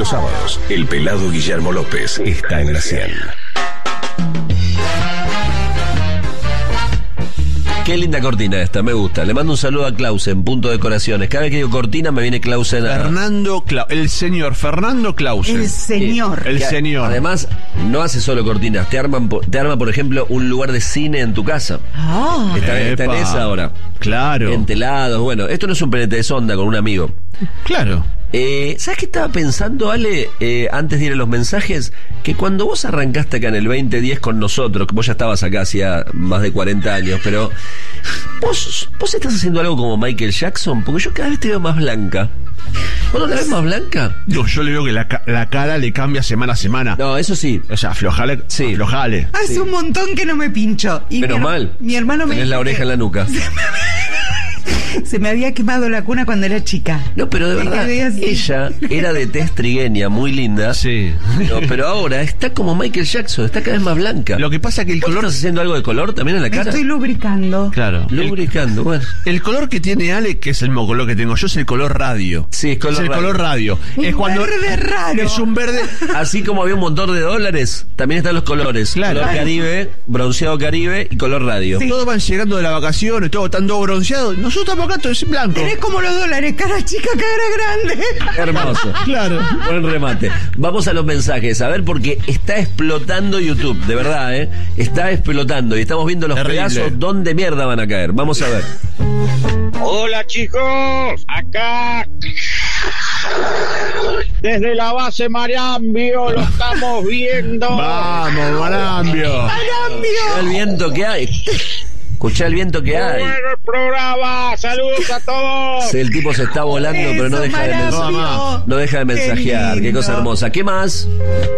los sábados, el pelado Guillermo López está en la 100. Qué linda cortina esta, me gusta. Le mando un saludo a Clausen, Punto Decoraciones. Cada vez que digo cortina me viene Clausen el señor Fernando Clausen. El señor. El señor. Además, no hace solo cortinas, te arma, por ejemplo, un lugar de cine en tu casa. Ah. Está en esa ahora. Claro. Entelados, bueno, esto no es un penete de sonda con un amigo. Claro. ¿Sabes qué estaba pensando, Ale, antes de ir a los mensajes? Que cuando vos arrancaste acá en el 2010 con nosotros, que vos ya estabas acá hacía más de 40 años, pero ¿vos estás haciendo algo como Michael Jackson? Porque yo cada vez te veo más blanca. ¿Vos no la ves más blanca? No, yo le veo que la cara le cambia semana a semana. No, eso sí. O sea, aflojale. Sí. Aflojale. Hace un montón que no me pincho. Y menos mal. Mi hermano me tenés la oreja en la nuca. Se me había quemado la cuna cuando era chica. No, pero de verdad, ella era de tez trigueña, muy linda. Sí. No, pero ahora está como Michael Jackson, está cada vez más blanca. Lo que pasa es que el ¿Vos color... estás haciendo algo de color también en la Me cara? estoy lubricando. Claro. Lubricando, bueno. El color que tiene Ale, que es el mismo color que tengo yo, es el color radio. Sí, es color radio. Color radio. Un Es cuando verde raro. es un verde. Así como había un montón de dólares, también están los colores. Claro. Color Caribe, bronceado Caribe y color radio. Sí. Todos van llegando de las vacaciones, todo tan bronceado. Nosotros estamos acá, todo es blanco. Tenés como los dólares, cara chica, cara grande. Hermoso. Claro. Buen remate. Vamos a los mensajes, a ver, porque está explotando YouTube, de verdad, ¿eh? Está explotando y estamos viendo los Terrible. pedazos dónde mierda van a caer. Vamos a ver. Hola chicos, acá desde la base Marambio lo estamos viendo. Vamos, Marambio. Escuchá el viento que hay. Escuchá el viento que hay. Bueno el programa, saludos a todos. El tipo se está volando, pero no Eso, deja de Marambio. no deja de mensajear. Qué cosa hermosa. ¿Qué más?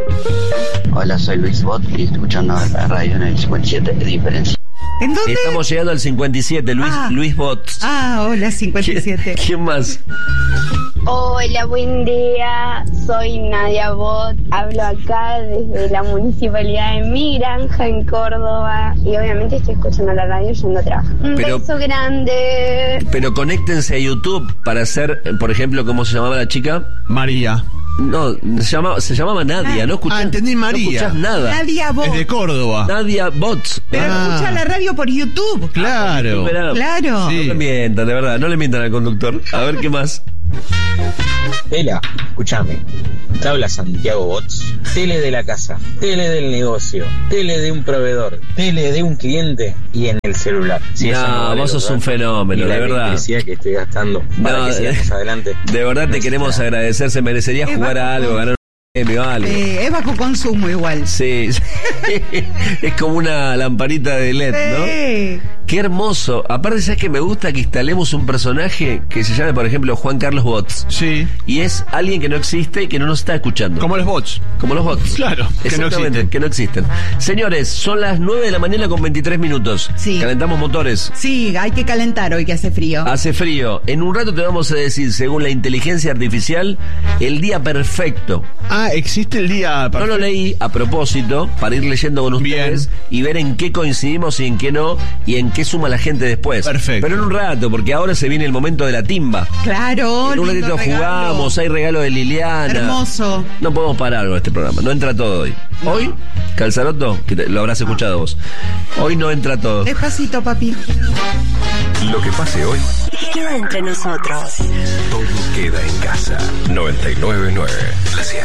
Hola, soy Luis Bot y estoy escuchando la radio en el 57 de diferencia. ¿En dónde? Estamos llegando al 57, Luis Bots. Hola, 57. ¿Quién más? Hola, buen día. Soy Nadia Bot. Hablo acá desde la municipalidad de Mi Granja en Córdoba. Y obviamente estoy escuchando la radio yendo a trabajar. Un beso grande. Pero conéctense a YouTube para hacer, por ejemplo, ¿cómo se llamaba la chica? María. No, se llamaba Nadia, ¿no escuchás? Entendí, María. No escuchás nada. Nadia Bot. Es de Córdoba. Nadia Bots. Pero escucha la radio por YouTube. Claro. Claro. Sí. No le mientan, de verdad, no le mientan al conductor. A ver qué más. Vela, escúchame. Te habla Santiago Bots. Tele de la casa, tele del negocio, tele de un proveedor, tele de un cliente y en el celular. Si eso No, vale vos sos un fenómeno, y la de verdad. electricidad que estoy gastando para que sigamos adelante. De verdad te queremos agradecer, se merecería jugar a algo, ganar un premio, algo. Es bajo consumo igual. Sí, es como una lamparita de LED, ¿no? Qué hermoso. Aparte, ¿sabes que me gusta que instalemos un personaje que se llame, por ejemplo, Juan Carlos Bots? Sí. Y es alguien que no existe y que no nos está escuchando. Como los bots. Como los bots. Claro, que no existen. Que no existen. Señores, son las 9 de la mañana con 23 minutos. Sí. Calentamos motores. Sí, hay que calentar hoy que hace frío. Hace frío. En un rato te vamos a decir, según la inteligencia artificial, el día perfecto. Existe el día perfecto. No lo leí a propósito para ir leyendo con ustedes y ver en qué coincidimos y en qué no y en qué suma la gente después. Perfecto. Pero en un rato, porque ahora se viene el momento de la timba. Claro. En un lindo ratito regalo. jugamos, hay regalo de Liliana. Hermoso. No podemos parar con este programa, no entra todo hoy. No. Hoy, Calzaroto, que lo habrás escuchado vos. Hoy no entra todo. Despacito, papi. Lo que pase hoy, queda entre nosotros. todo queda en casa. 99.9, la 100.